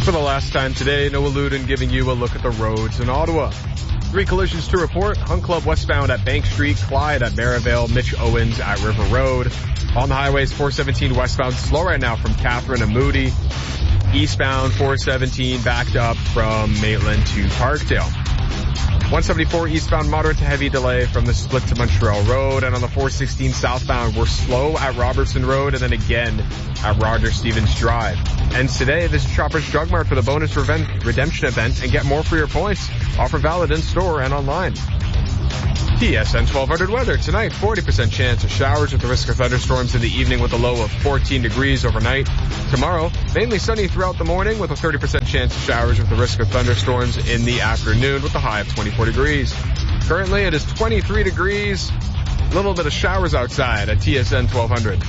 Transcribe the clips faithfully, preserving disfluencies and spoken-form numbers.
For the last time today, Noah Luden giving you a look at the roads in Ottawa. Three collisions to report. Hunt Club westbound at Bank Street, Clyde at Merivale, Mitch Owens at River Road. On the highways, four seventeen westbound, slow right now from Catherine and Moody. Eastbound, four seventeen backed up from Maitland to Parkdale. one seventy-four eastbound, moderate to heavy delay from the split to Montreal Road. And on the four sixteen southbound, we're slow at Robertson Road and then again at Roger Stevens Drive. And today, visit Shoppers Drug Mart for the bonus redemption event and get more for your points. Offer valid in store and online. T S N twelve hundred weather. Tonight, forty percent chance of showers with the risk of thunderstorms in the evening with a low of fourteen degrees overnight. Tomorrow, mainly sunny throughout the morning with a thirty percent chance of showers with the risk of thunderstorms in the afternoon with a high of twenty-four degrees. Currently, it is twenty-three degrees. A little bit of showers outside at T S N twelve hundred.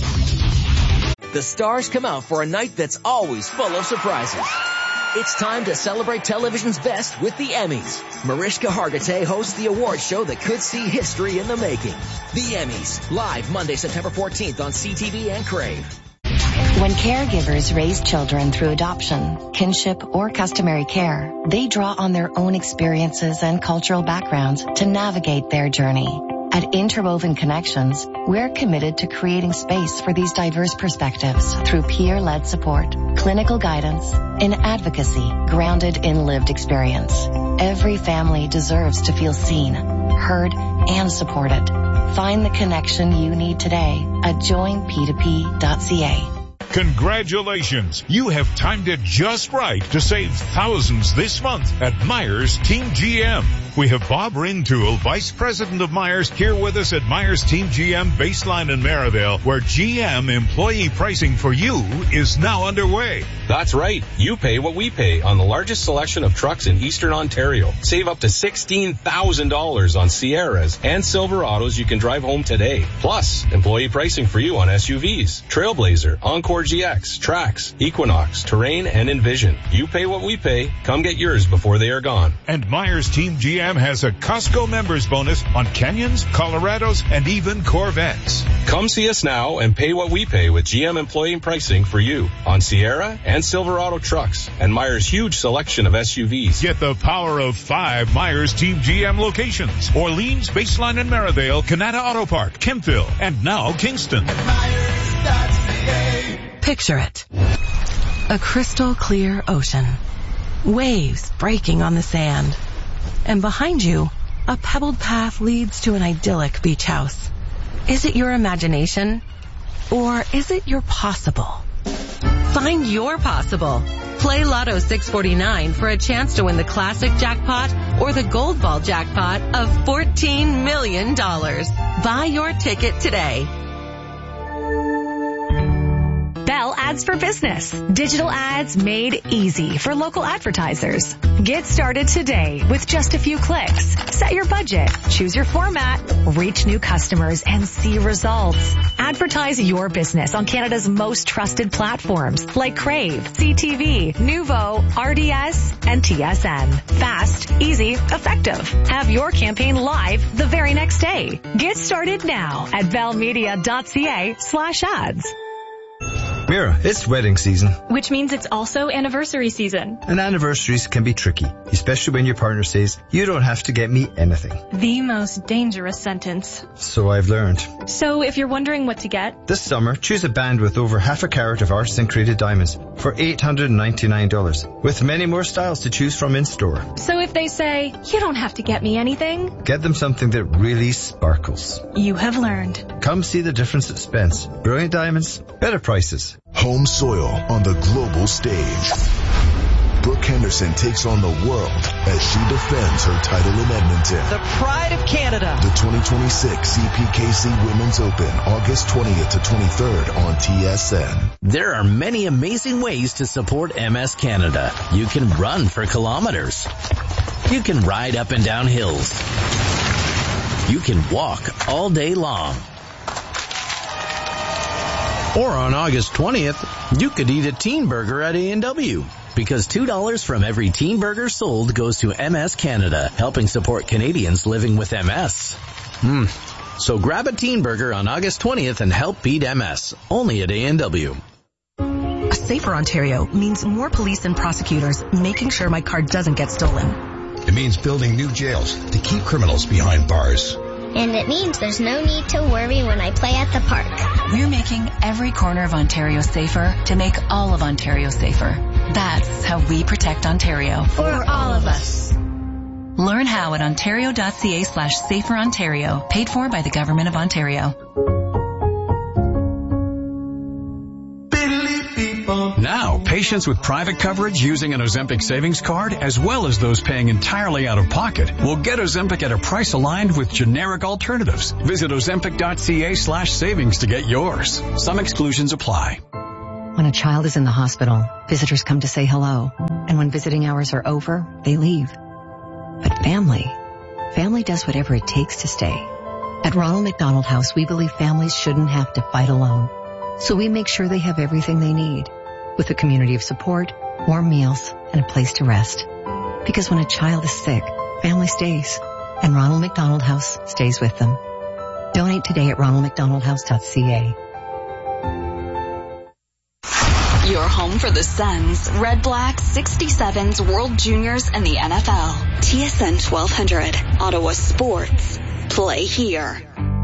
The stars come out for a night that's always full of surprises. It's time to celebrate television's best with the Emmys. Mariska Hargitay hosts the award show that could see history in the making. The Emmys, live Monday, September fourteenth on C T V and Crave. When caregivers raise children through adoption, kinship, or customary care, they draw on their own experiences and cultural backgrounds to navigate their journey. At Interwoven Connections, we're committed to creating space for these diverse perspectives through peer-led support, clinical guidance, and advocacy grounded in lived experience. Every family deserves to feel seen, heard, and supported. Find the connection you need today at join p two p dot c a. Congratulations! You have timed it just right to save thousands this month at Myers Team G M. We have Bob Rintoul, Vice President of Myers, here with us at Myers Team G M Baseline in Merivale, where G M employee pricing for you is now underway. That's right. You pay what we pay on the largest selection of trucks in Eastern Ontario. Save up to sixteen thousand dollars on Sierras and Silverados you can drive home today. Plus, employee pricing for you on S U Vs, Trailblazer, Encore G X, Trax, Equinox, Terrain, and Envision. You pay what we pay. Come get yours before they are gone. And Myers Team G M has a Costco members bonus on Canyons, Colorados, and even Corvettes. Come see us now and pay what we pay with G M employee pricing for you on Sierra and Silverado trucks and Myers' huge selection of S U Vs. Get the power of five Myers Team G M locations. Orleans, Baseline and Merivale, Canada Auto Park, Kempville, and now Kingston. Picture it. A crystal clear ocean. Waves breaking on the sand. And behind you, a pebbled path leads to an idyllic beach house. Is it your imagination? Or is it your possible? Find your possible. Play Lotto six forty-nine for a chance to win the classic jackpot or the gold ball jackpot of fourteen million dollars. Buy your ticket today. Bell Ads for Business. Digital ads made easy for local advertisers. Get started today with just a few clicks. Set your budget, choose your format, reach new customers, and see results. Advertise your business on Canada's most trusted platforms like Crave, C T V, Nuvo, R D S, and T S N. Fast, easy, effective. Have your campaign live the very next day. Get started now at bellmedia.ca slash ads. Mira, it's wedding season. Which means it's also anniversary season. And anniversaries can be tricky, especially when your partner says, you don't have to get me anything. The most dangerous sentence. So I've learned. So if you're wondering what to get, this summer, choose a band with over half a carat of arts-syncreted diamonds for eight hundred ninety-nine dollars, with many more styles to choose from in store. So if they say, you don't have to get me anything, get them something that really sparkles. You have learned. Come see the difference at Spence. Brilliant diamonds, better prices. Home soil on the global stage. Brooke Henderson takes on the world as she defends her title in Edmonton. The pride of Canada. The twenty twenty-six C P K C Women's Open, August twentieth to twenty-third on T S N. There are many amazing ways to support M S Canada. You can run for kilometers. You can ride up and down hills. You can walk all day long. Or on August twentieth, you could eat a teen burger at A and W. Because two dollars from every teen burger sold goes to M S Canada, helping support Canadians living with M S. Hmm. So grab a teen burger on August twentieth and help beat M S. Only at A and W. A Safer Ontario means more police and prosecutors making sure my car doesn't get stolen. It means building new jails to keep criminals behind bars. And it means there's no need to worry when I play at the park. We're making every corner of Ontario safer to make all of Ontario safer. That's how we protect Ontario. For all of us. Learn how at ontario.ca slash safer Ontario. Paid for by the Government of Ontario. Now, patients with private coverage using an Ozempic savings card, as well as those paying entirely out of pocket, will get Ozempic at a price aligned with generic alternatives. Visit ozempic.ca slash savings to get yours. Some exclusions apply. When a child is in the hospital, visitors come to say hello. And when visiting hours are over, they leave. But family, family does whatever it takes to stay. At Ronald McDonald House, we believe families shouldn't have to fight alone. So we make sure they have everything they need, with a community of support, warm meals, and a place to rest. Because when a child is sick, family stays, and Ronald McDonald House stays with them. Donate today at ronald mcdonald house dot c a. Your home for the Suns, Red Blacks, sixty-sevens, World Juniors, and the N F L. T S N twelve hundred, Ottawa Sports. Play here.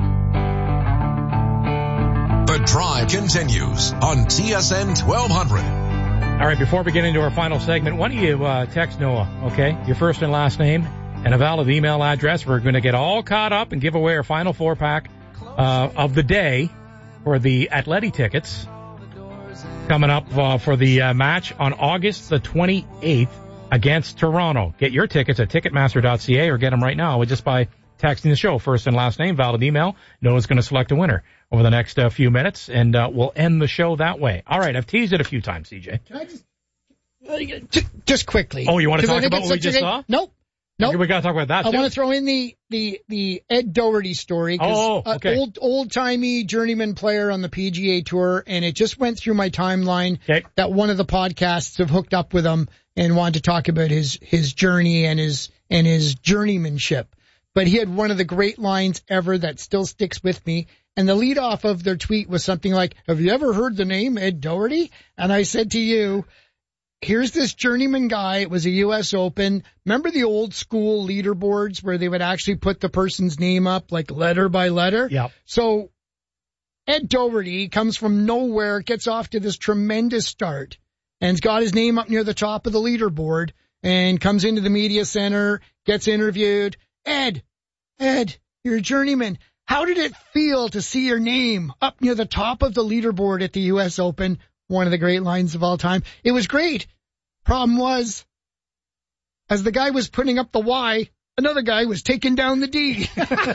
The Drive continues on T S N twelve hundred. All right, before we get into our final segment, why don't you uh, text Noah, okay? Your first and last name and a valid email address. We're going to get all caught up and give away our final four-pack uh, of the day for the Atleti tickets coming up uh, for the uh, match on August the twenty-eighth against Toronto. Get your tickets at ticketmaster dot c a or get them right now just by texting the show, first and last name, valid email. Noah's going to select a winner over the next uh, few minutes, and uh, we'll end the show that way. All right, I've teased it a few times, C J. Can I just, uh, just, just quickly? Oh, you want to talk about what we just saw? Nope. Nope. We got to talk about that, I too. want to throw in the, the, the Ed Doherty story. Oh, okay. Uh, old, old-timey journeyman player on the P G A Tour, and it just went through my timeline okay. that one of the podcasts have hooked up with him and wanted to talk about his, his journey and his, and his journeymanship. But he had one of the great lines ever that still sticks with me. And the lead off of their tweet was something like, have you ever heard the name Ed Doherty? And I said to you, here's this journeyman guy. It was a U S Open. Remember the old school leaderboards where they would actually put the person's name up like letter by letter? Yeah. So Ed Doherty comes from nowhere, gets off to this tremendous start, and's got his name up near the top of the leaderboard and comes into the media center, gets interviewed. Ed, Ed, you're a journeyman. How did it feel to see your name up near the top of the leaderboard at the U S Open? One of the great lines of all time. It was great. Problem was, as the guy was putting up the Y, another guy was taking down the D.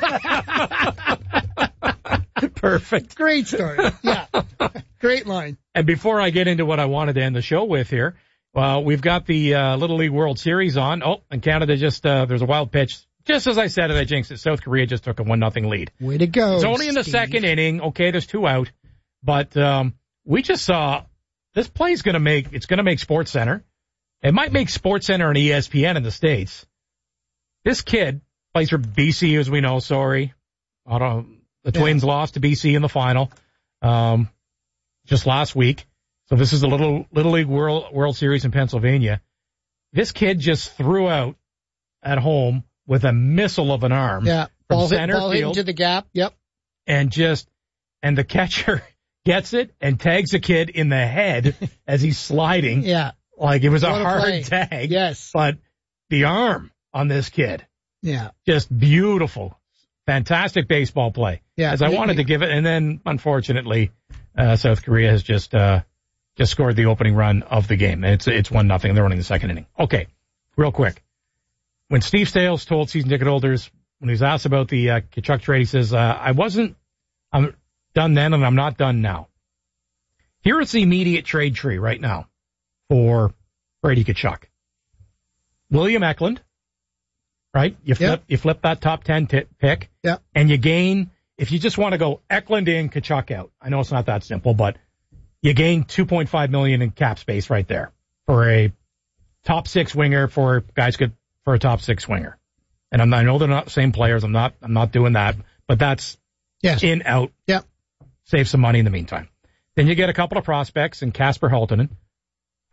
Perfect. Great story. Yeah. Great line. And before I get into what I wanted to end the show with here, well, we've got the uh, Little League World Series on. Oh, and Canada just, uh, there's a wild pitch. Just as I said it, I jinxed it. South Korea just took a one nothing lead. Way to go, It's only in the Steve. second inning. Okay, there's two out. But um, we just saw this play's going to make, it's going to make Sports Center. It might make Sports Center and E S P N in the States. This kid plays for B C, as we know, sorry. I don't, the Yeah. Twins lost to B C in the final um, just last week. So this is the Little Little League World World Series in Pennsylvania. This kid just threw out at home with a missile of an arm. Yeah. From Ball, hit, center ball hit field. into the gap. Yep. And just, and the catcher gets it and tags the kid in the head as he's sliding. Yeah. Like it was a What a hard play. tag. Yes. But the arm on this kid, Yeah. just beautiful. Fantastic baseball play. Yeah. As I wanted to give it. And then, unfortunately, uh, South Korea has just, uh, just scored the opening run of the game. It's, it's one nothing. They're running the second inning. Okay. Real quick. When Steve Stales told season ticket holders, when he was asked about the uh, Tkachuk trade, he says, uh, I wasn't, I'm done then and I'm not done now. Here is the immediate trade tree right now for Brady Tkachuk. William Eklund, right? You flip, Yep. you flip that top ten t- pick, Yep. and you gain, if you just want to go Eklund in, Tkachuk out. I know it's not that simple, but you gain two point five million dollars in cap space right there for a top six winger for guys good for a top six winger. And I'm, I know they're not the same players. I'm not, I'm not doing that, but that's Yes. in, out. Yep. Save some money in the meantime. Then you get a couple of prospects and Casper Haltonen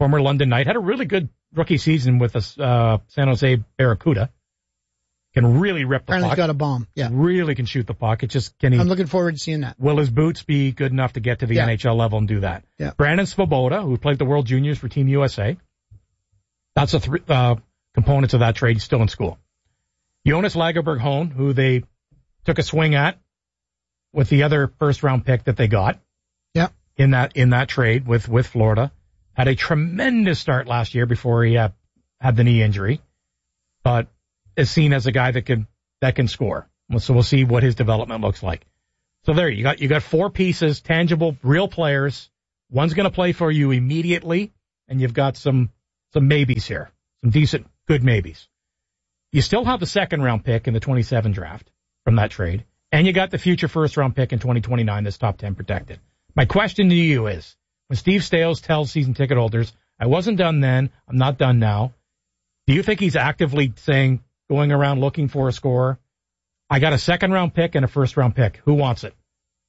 former London Knight, had a really good rookie season with the uh, San Jose Barracuda. Can really rip the Apparently puck. He's got a bomb. Yeah. Really can shoot the puck. It just, can he? I'm looking forward to seeing that. Will his boots be good enough to get to the Yeah. N H L level and do that? Yeah. Brandon Svoboda, who played the World Juniors for Team U S A. That's the three uh, components of that trade. He's still in school. Jonas Lagerberg-Hone, who they took a swing at with the other first round pick that they got. Yeah. In that, in that trade with, with Florida. Had a tremendous start last year before he uh, had the knee injury, but is seen as a guy that can, that can score. So we'll see what his development looks like. So there, you got, you got four pieces, tangible, real players. One's going to play for you immediately, and you've got some, some maybes here. Some decent, good maybes. You still have the second round pick in the twenty-seven draft from that trade, and you got the future first round pick in twenty twenty-nine that's top ten protected. My question to you is, when Steve Staios tells season ticket holders, I wasn't done then, I'm not done now, do you think he's actively saying, going around looking for a scorer? I got a second round pick and a first round pick. Who wants it?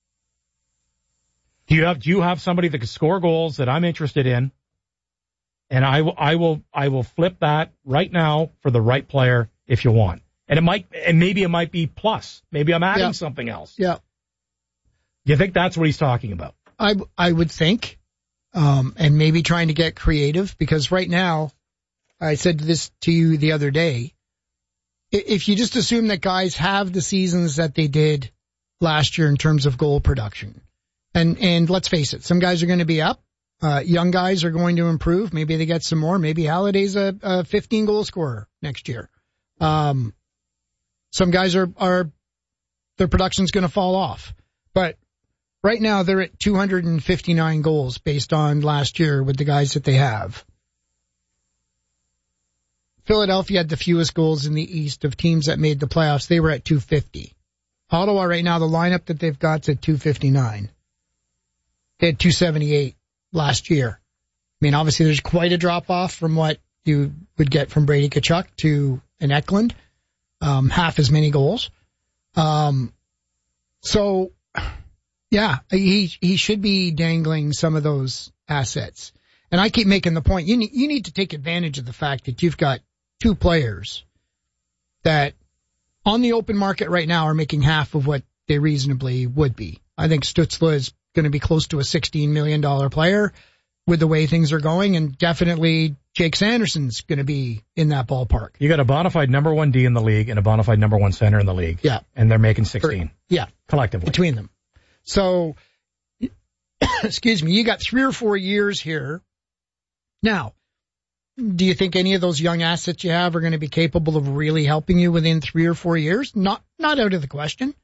Do you have, do you have somebody that can score goals that I'm interested in? And I will, I will, I will flip that right now for the right player if you want. And it might, and maybe it might be plus. Maybe I'm adding Yeah. something else. Yeah. You think that's what he's talking about? I, I would think, um, and maybe trying to get creative, because right now, I said this to you the other day, i- if you just assume that guys have the seasons that they did last year in terms of goal production, and, and let's face it, some guys are going to be up, uh, young guys are going to improve, maybe they get some more, maybe Halliday's a, a fifteen goal scorer next year. Um, some guys are, are, their production's going to fall off, but right now they're at two hundred fifty-nine goals based on last year with the guys that they have. Philadelphia had the fewest goals in the East of teams that made the playoffs. They were at two fifty. Ottawa right now, the lineup that they've got's at two fifty-nine. They had two seventy-eight last year. I mean, obviously there's quite a drop off from what you would get from Brady Tkachuk to an Eklund. Um, half as many goals. Um, so, yeah, he he should be dangling some of those assets. And I keep making the point, you need, you need to take advantage of the fact that you've got two players that on the open market right now are making half of what they reasonably would be. I think Stützle is going to be close to a sixteen million dollars player with the way things are going, and definitely Jake Sanderson's going to be in that ballpark. You got a bona fide number one D in the league and a bona fide number one center in the league. Yeah. And they're making sixteen. Yeah. Collectively. Between them. So, excuse me, you got three or four years here. Now, do you think any of those young assets you have are going to be capable of really helping you within three or four years? Not, not out of the question.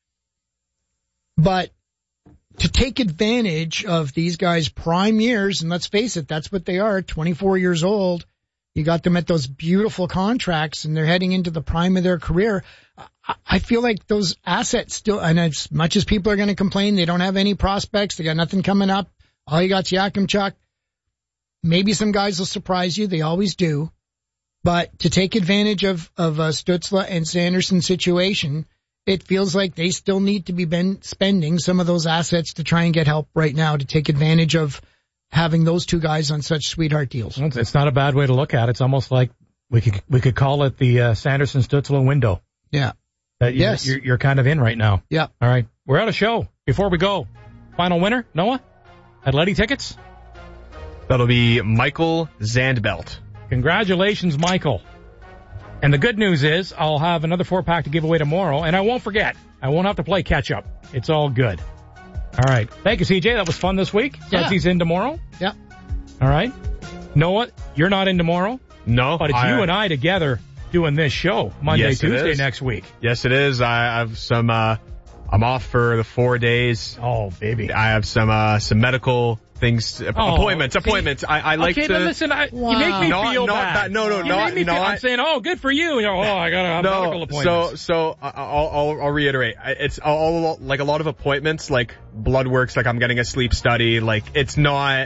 But to take advantage of these guys' prime years, and let's face it, that's what they are, twenty-four years old. You got them at those beautiful contracts and they're heading into the prime of their career. I feel like those assets still, and as much as people are going to complain, they don't have any prospects, they got nothing coming up. All you got's Yakimchuk. Maybe some guys will surprise you. They always do. But to take advantage of, of uh, Stützle and Sanderson's situation, it feels like they still need to be ben- spending some of those assets to try and get help right now to take advantage of having those two guys on such sweetheart deals. It's, it's not a bad way to look at it. It's almost like we could we could call it the uh, Sanderson-Stützle window. Yeah. That you're, yes. You're, you're kind of in right now. Yeah. All right. We're out of show. Before we go, final winner, Noah, at Letty Tickets? That'll be Michael Zandbelt. Congratulations, Michael. And the good news is I'll have another four-pack to give away tomorrow, and I won't forget. I won't have to play catch-up. It's all good. All right. Thank you, C J. That was fun this week. Yeah. He's in tomorrow. Yeah. All right. Noah, you're not in tomorrow. No. But it's I, you and I together doing this show Monday, yes, Tuesday next week. Yes, it is. I have some, uh, I'm off for the four days. Oh, baby. I have some, uh, some medical things, oh, appointments, see, appointments. I, I like okay, to. Okay, listen, I, wow. you make me not, feel not bad. That, no, no, you not, make me not. Feel, I'm saying, oh, good for you. You know, oh, I gotta have no, medical appointments. So, so I'll, I'll, I'll reiterate. It's all like a lot of appointments, like blood works, like I'm getting a sleep study. Like it's not,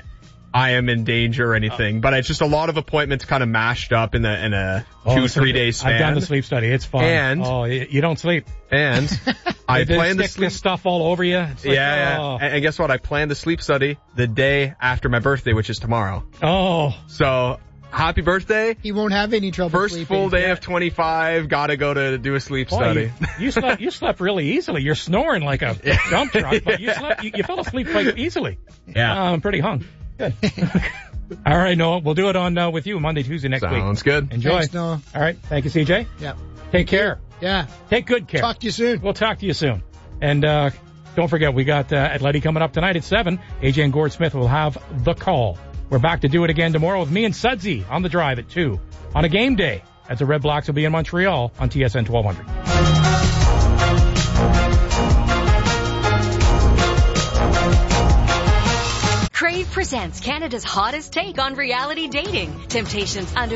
I am in danger or anything, but it's just a lot of appointments kind of mashed up in a in a Oh, two it's three okay. day span. I've done the sleep study. It's fun. And oh, you you don't sleep. And I They plan the stick sleep this stuff all over you. It's like, yeah, oh. yeah. And, and guess what? I planned the sleep study the day after my birthday, which is tomorrow. Oh. So, happy birthday. He won't have any trouble First sleeping. full day Yeah. of twenty-five, gotta go to do a sleep Boy, study. You, you slept. You slept really easily. You're snoring like a dump truck, but you slept. You, you fell asleep quite easily. Yeah, uh, I'm pretty hung. Good. All right, Noah. We'll do it on uh, with you Monday, Tuesday next Sounds week. Sounds good. Enjoy. Thanks, Noah. All right. Thank you, C J. Yeah. Take care. Yeah. Take good care. Talk to you soon. We'll talk to you soon. And uh, don't forget, we got uh, Atleti coming up tonight at seven. A J and Gord Smith will have the call. We're back to do it again tomorrow with me and Sudsy on the drive at two on a game day as the Red Blacks will be in Montreal on T S N twelve hundred. Crave presents Canada's hottest take on reality dating. Temptations under